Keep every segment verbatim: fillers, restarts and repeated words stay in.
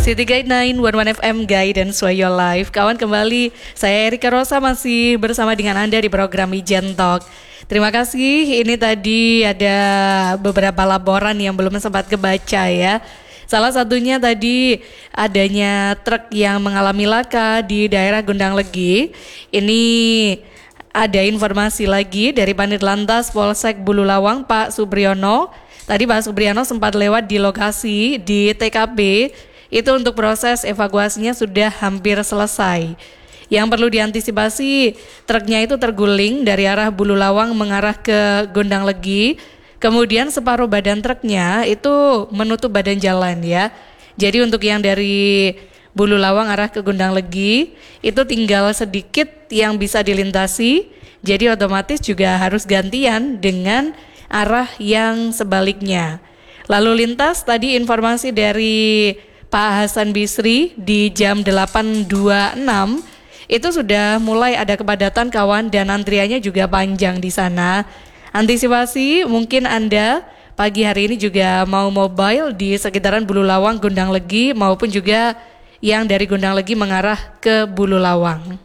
City Guide sembilan satu satu F M Guidance Why Your Life. Kawan, kembali saya Erika Rosa masih bersama dengan Anda di program Ijen Talk. Terima kasih. Ini tadi ada beberapa laporan yang belum sempat kebaca ya. Salah satunya tadi adanya truk yang mengalami laka di daerah Gondang Legi. Ini ada informasi lagi dari Panit Lantas Polsek Bululawang, Pak Subriyono. Tadi Pak Subriyono sempat lewat di lokasi di T K P. Itu untuk proses evakuasinya sudah hampir selesai. Yang perlu diantisipasi, truknya itu terguling dari arah Bululawang mengarah ke Gondang Legi. Kemudian separuh badan truknya itu menutup badan jalan ya. Jadi untuk yang dari Bululawang arah ke Gondang Legi itu tinggal sedikit yang bisa dilintasi. Jadi otomatis juga harus gantian dengan arah yang sebaliknya. Lalu lintas tadi informasi dari Pak Hasan Bisri di jam delapan dua puluh enam itu sudah mulai ada kepadatan kawan dan antriannya juga panjang di sana. Antisipasi mungkin Anda pagi hari ini juga mau mobile di sekitaran Bululawang, Gondang Legi maupun juga yang dari Gondang Legi mengarah ke Bululawang.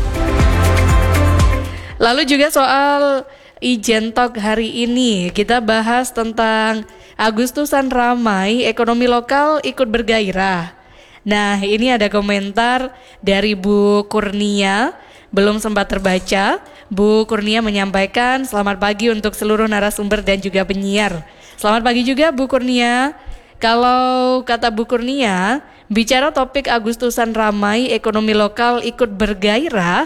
Lalu juga soal Ijen Talk hari ini kita bahas tentang Agustusan ramai, ekonomi lokal ikut bergairah. Nah, ini ada komentar dari Bu Kurnia, belum sempat terbaca. Bu Kurnia menyampaikan selamat pagi untuk seluruh narasumber dan juga penyiar. Selamat pagi juga Bu Kurnia. Kalau kata Bu Kurnia, bicara topik Agustusan ramai, ekonomi lokal ikut bergairah,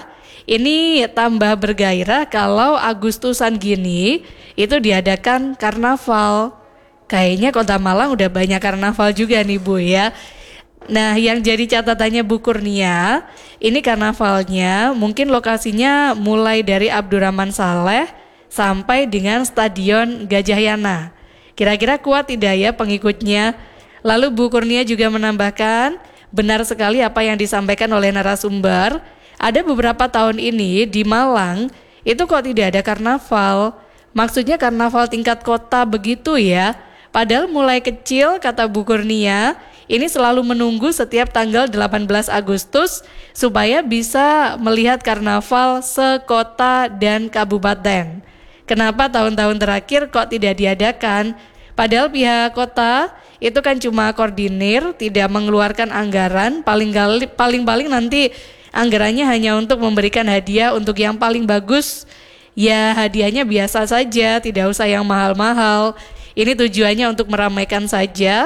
ini tambah bergairah kalau Agustusan gini itu diadakan karnaval. Kayaknya Kota Malang udah banyak karnaval juga nih Bu ya. Nah, yang jadi catatannya Bu Kurnia, ini karnavalnya mungkin lokasinya mulai dari Abdurrahman Saleh sampai dengan Stadion Gajah Yana. Kira-kira kuat tidak ya pengikutnya? Lalu Bu Kurnia juga menambahkan, benar sekali apa yang disampaikan oleh narasumber. Ada beberapa tahun ini di Malang itu kok tidak ada karnaval. Maksudnya karnaval tingkat kota begitu ya. Padahal mulai kecil kata Bu Kurnia, ini selalu menunggu setiap tanggal delapan belas Agustus supaya bisa melihat karnaval sekota dan kabupaten. Kenapa tahun-tahun terakhir kok tidak diadakan? Padahal pihak kota itu kan cuma koordinir, tidak mengeluarkan anggaran, paling paling nanti anggarannya hanya untuk memberikan hadiah untuk yang paling bagus. Ya hadiahnya biasa saja, tidak usah yang mahal-mahal. Ini tujuannya untuk meramaikan saja.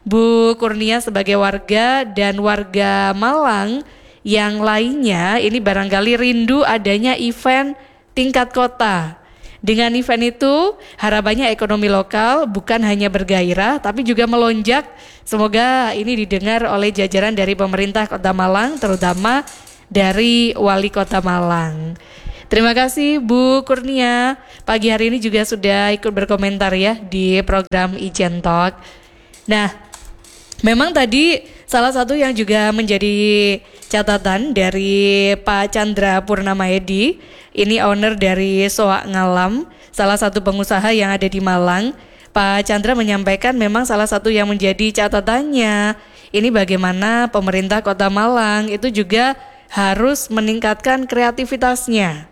Bu Kurnia sebagai warga dan warga Malang yang lainnya ini barangkali rindu adanya event tingkat kota. Dengan event itu harapannya ekonomi lokal bukan hanya bergairah tapi juga melonjak. Semoga ini didengar oleh jajaran dari pemerintah Kota Malang, terutama dari Wali Kota Malang. Terima kasih Bu Kurnia. Pagi hari ini juga sudah ikut berkomentar ya di program Ijen Talk. Nah, memang tadi salah satu yang juga menjadi catatan dari Pak Chandra Purnamayedi, ini owner dari Soak Ngalam, salah satu pengusaha yang ada di Malang. Pak Chandra menyampaikan memang salah satu yang menjadi catatannya, ini bagaimana pemerintah Kota Malang itu juga harus meningkatkan kreativitasnya.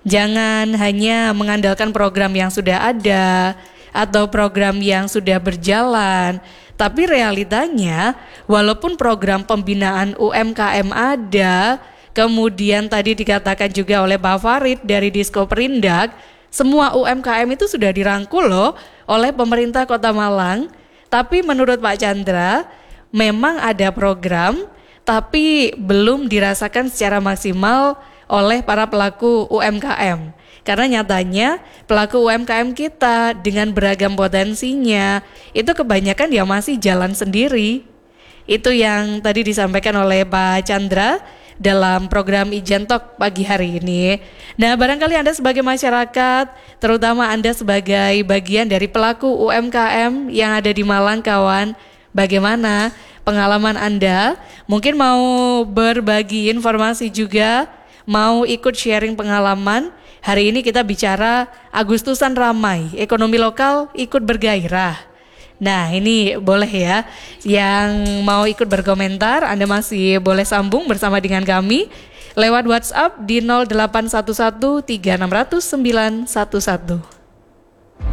Jangan hanya mengandalkan program yang sudah ada atau program yang sudah berjalan, tapi realitanya walaupun program pembinaan U M K M ada, kemudian tadi dikatakan juga oleh Pak Farid dari Diskoperindak, semua U M K M itu sudah dirangkul loh oleh pemerintah Kota Malang. Tapi menurut Pak Chandra, memang ada program tapi belum dirasakan secara maksimal oleh para pelaku U M K M. Karena nyatanya pelaku U M K M kita dengan beragam potensinya itu kebanyakan ya masih jalan sendiri. Itu yang tadi disampaikan oleh Pak Chandra dalam program Ijen Talk pagi hari ini. Nah, barangkali Anda sebagai masyarakat, terutama Anda sebagai bagian dari pelaku U M K M yang ada di Malang kawan, bagaimana pengalaman Anda? Mungkin mau berbagi informasi juga, mau ikut sharing pengalaman. Hari ini kita bicara Agustusan ramai, ekonomi lokal ikut bergairah. Nah ini boleh ya, yang mau ikut berkomentar Anda masih boleh sambung bersama dengan kami lewat WhatsApp di nol delapan satu satu tiga enam nol nol sembilan satu satu.